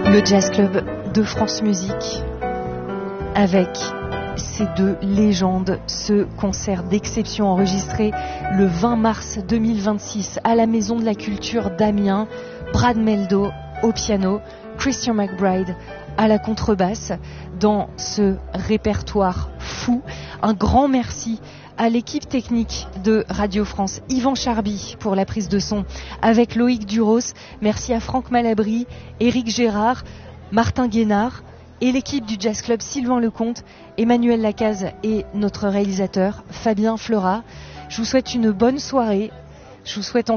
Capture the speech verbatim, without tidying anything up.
Le Jazz Club de France Musique avec ces deux légendes, ce concert d'exception enregistré le vingt mars deux mille vingt-six à la Maison de la Culture d'Amiens. Brad Mehldau au piano, Christian McBride à la contrebasse dans ce répertoire fou. Un grand merci à l'équipe technique de Radio France, Yvan Charby pour la prise de son avec Loïc Duros. Merci à Franck Malabry, Éric Gérard, Martin Guénard et l'équipe du Jazz Club, Sylvain Lecomte, Emmanuel Lacaze et notre réalisateur Fabien Fleurat. Je vous souhaite une bonne soirée. Je vous souhaite en